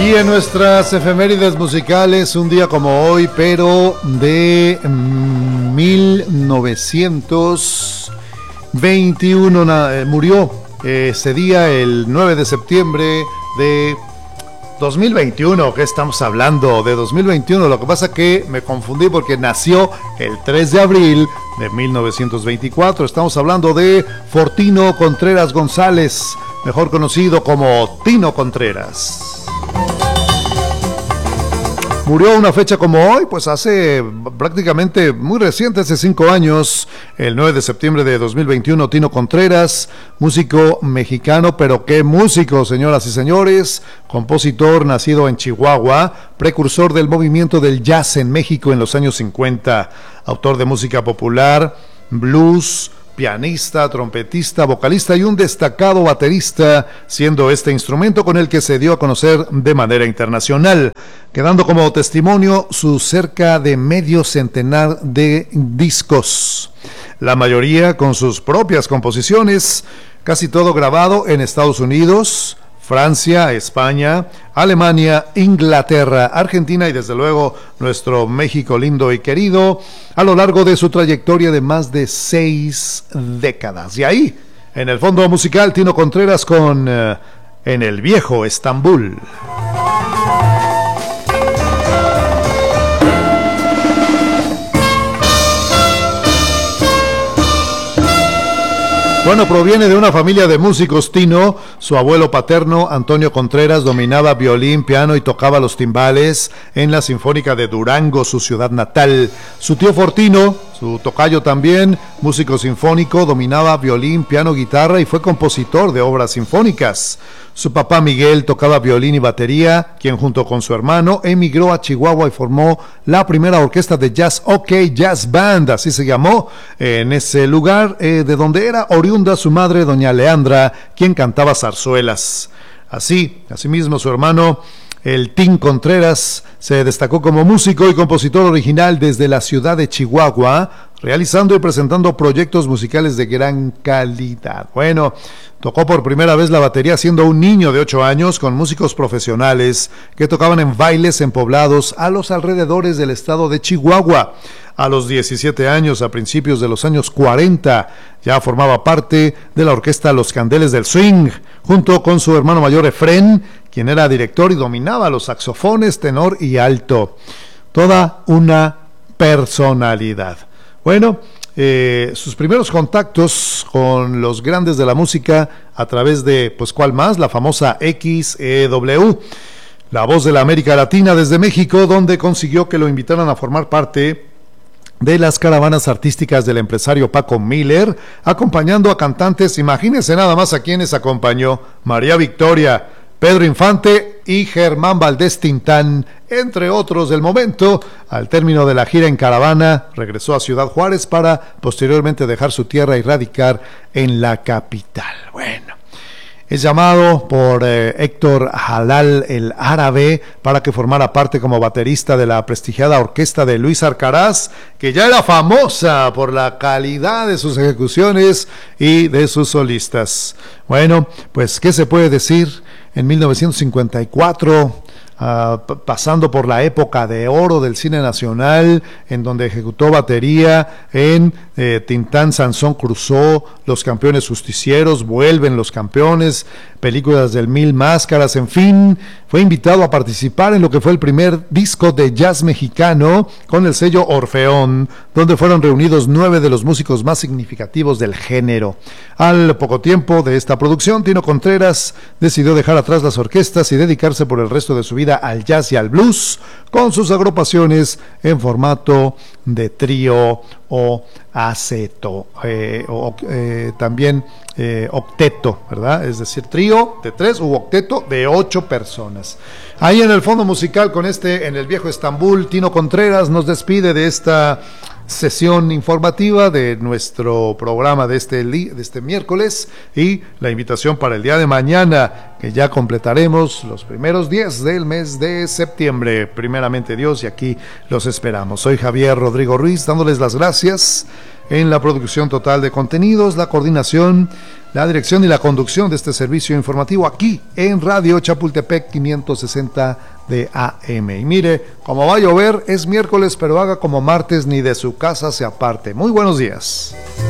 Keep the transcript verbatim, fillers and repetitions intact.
Y en nuestras efemérides musicales, un día como hoy, pero de mil novecientos veintiuno, eh, murió eh, ese día, el nueve de septiembre de dos mil veintiuno. ¿Qué estamos hablando? De dos mil veintiuno. Lo que pasa que me confundí porque nació el tres de abril de mil novecientos veinticuatro. Estamos hablando de Fortino Contreras González, mejor conocido como Tino Contreras. Murió una fecha como hoy, pues hace prácticamente muy reciente, hace cinco años, el nueve de septiembre de dos mil veintiuno, Tino Contreras, músico mexicano, pero qué músico, señoras y señores, compositor nacido en Chihuahua, precursor del movimiento del jazz en México en los años cincuenta, autor de música popular, blues, pianista, trompetista, vocalista y un destacado baterista, siendo este instrumento con el que se dio a conocer de manera internacional, quedando como testimonio su cerca de medio centenar de discos, la mayoría con sus propias composiciones, casi todo grabado en Estados Unidos, Francia, España, Alemania, Inglaterra, Argentina y desde luego nuestro México lindo y querido a lo largo de su trayectoria de más de seis décadas. Y ahí, en el fondo musical, Tino Contreras con uh, En el viejo Estambul. Bueno, proviene de una familia de músicos. Tino, su abuelo paterno, Antonio Contreras, dominaba violín, piano y tocaba los timbales en la Sinfónica de Durango, su ciudad natal. Su tío Fortino, su tocayo también, músico sinfónico, dominaba violín, piano, guitarra y fue compositor de obras sinfónicas. Su papá Miguel tocaba violín y batería, quien junto con su hermano emigró a Chihuahua y formó la primera orquesta de jazz, OK Jazz Band, así se llamó, en ese lugar eh, de donde era oriunda su madre, doña Leandra, quien cantaba zarzuelas. Así, asimismo su hermano, el Tin Contreras, se destacó como músico y compositor original desde la ciudad de Chihuahua, realizando y presentando proyectos musicales de gran calidad. Bueno, tocó por primera vez la batería siendo un niño de ocho años con músicos profesionales que tocaban en bailes en poblados a los alrededores del estado de Chihuahua. A los diecisiete años, a principios de los años cuarenta, ya formaba parte de la orquesta Los Candeles del Swing, junto con su hermano mayor Efrén, quien era director y dominaba los saxofones, tenor y alto. Toda una personalidad. Bueno, eh, sus primeros contactos con los grandes de la música a través de, pues, ¿cuál más? La famosa X E W, la voz de la América Latina desde México, donde consiguió que lo invitaran a formar parte de las caravanas artísticas del empresario Paco Miller, acompañando a cantantes. Imagínense nada más a quienes acompañó: María Victoria, Pedro Infante y Germán Valdés Tintán, entre otros del momento. Al término de la gira en caravana, regresó a Ciudad Juárez para posteriormente dejar su tierra y radicar en la capital. Bueno, es llamado por eh, Héctor Jalal el Árabe para que formara parte como baterista de la prestigiada orquesta de Luis Arcaraz, que ya era famosa por la calidad de sus ejecuciones y de sus solistas. Bueno, pues, ¿qué se puede decir? En mil novecientos cincuenta y cuatro, Uh, pasando por la época de oro del cine nacional, en donde ejecutó batería en eh, Tintán, Sansón Cruzó, Los Campeones Justicieros, Vuelven los Campeones, películas del Mil Máscaras, en fin, fue invitado a participar en lo que fue el primer disco de jazz mexicano con el sello Orfeón, donde fueron reunidos nueve de los músicos más significativos del género. Al poco tiempo de esta producción, Tino Contreras decidió dejar atrás las orquestas y dedicarse por el resto de su vida al jazz y al blues, con sus agrupaciones en formato de trío o aceto, eh, o eh, también eh, octeto, ¿verdad? Es decir, trío de tres u octeto de ocho personas. Ahí en el fondo musical, con este En el viejo Estambul, Tino Contreras nos despide de esta sesión informativa de nuestro programa de este, de este miércoles, y la invitación para el día de mañana, que ya completaremos los primeros diez del mes de septiembre, primeramente Dios, y aquí los esperamos. Soy Javier Rodrigo Ruiz, dándoles las gracias en la producción total de contenidos, la coordinación, la dirección y la conducción de este servicio informativo aquí en Radio Chapultepec quinientos sesenta de A M. Y mire, como va a llover, es miércoles, pero haga como martes, ni de su casa se aparte. Muy buenos días.